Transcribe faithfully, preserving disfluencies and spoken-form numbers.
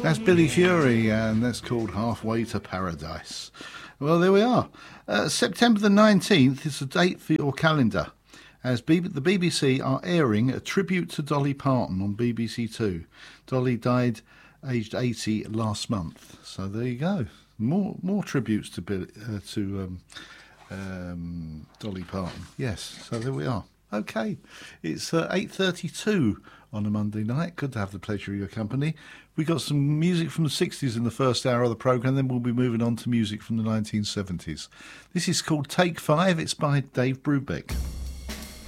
That's Billy Fury, and that's called Halfway to Paradise. Well, there we are. Uh, September the nineteenth is the date for your calendar, as B- the B B C are airing a tribute to Dolly Parton on B B C Two. Dolly died aged eighty last month, so there you go. More more tributes to Bill, uh, to um, um, Dolly Parton. Yes, so there we are. Okay, it's uh, eight thirty-two on a Monday night. Good to have the pleasure of your company. We got some music from the sixties in the first hour of the programme, then we'll be moving on to music from the nineteen seventies. This is called Take Five. It's by Dave Brubeck.